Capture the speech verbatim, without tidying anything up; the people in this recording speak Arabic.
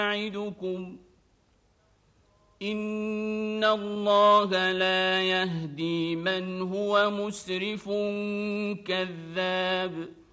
يعدكم إن الله لا يهدي من هو مسرف كذاب